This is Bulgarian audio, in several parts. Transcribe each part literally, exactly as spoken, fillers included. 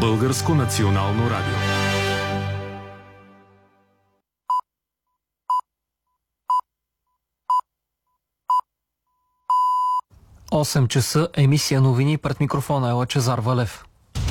Българско национално радио. осем часа, емисия новини, пред микрофона е Лъчезар Валев.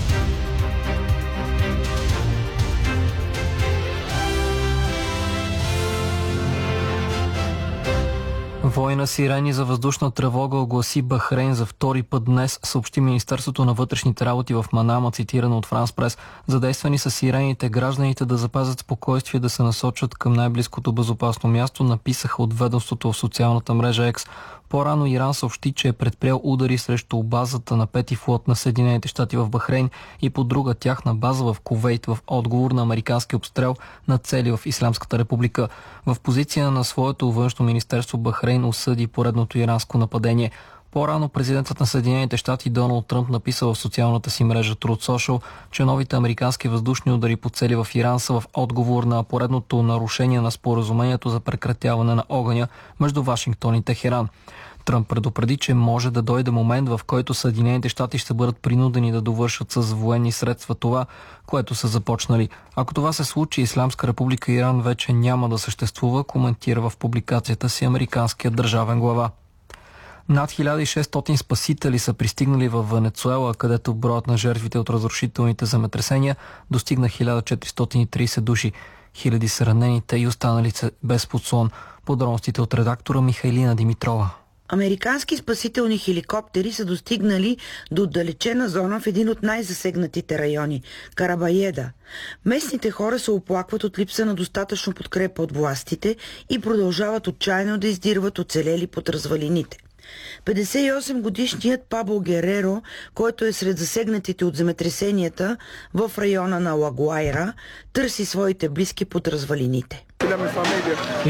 Война с Иран и за въздушна тревога огласи Бахрейн за втори път днес, съобщи Министерството на вътрешните работи в Манама, цитирано от Франс Прес. Задействани с ираните гражданите да запазят спокойствие, да се насочат към най-близкото безопасно място, написаха от ведомството в социалната мрежа X. По-рано Иран съобщи, че е предприел удари срещу базата на пети флот на Съединените щати в Бахрейн и по друга тяхна база в Кувейт в отговор на американски обстрел на цели в Ислямската република. В позиция на своето външно министерство Бахрейн осъди поредното иранско нападение. По-рано президентът на Съединените щати Доналд Тръмп написал в социалната си мрежа Truth Social, че новите американски въздушни удари по цели в Иран са в отговор на поредното нарушение на споразумението за прекратяване на огъня между Вашингтон и Техеран. Тръмп предупреди, че може да дойде момент, в който Съединените щати ще бъдат принудени да довършат с военни средства това, което са започнали. Ако това се случи, Ислямска република Иран вече няма да съществува, коментира в публикацията си американският държавен глава. Над хиляда и шестстотин спасители са пристигнали в Венецуела, където броят на жертвите от разрушителните земетресения достигна хиляда четиристотин и трийсет души. Хиляди са ранените и останалите без подслон. Подробностите от редактора Михайлина Димитрова. Американски спасителни хеликоптери са достигнали до отдалечена зона в един от най-засегнатите райони – Карабаеда. Местните хора се оплакват от липса на достатъчно подкрепа от властите и продължават отчаяно да издирват оцелели под развалините. петдесет и осем годишният Пабло Гереро, който е сред засегнатите от земетресенията в района на Ла Гуайра, търси своите близки под развалините.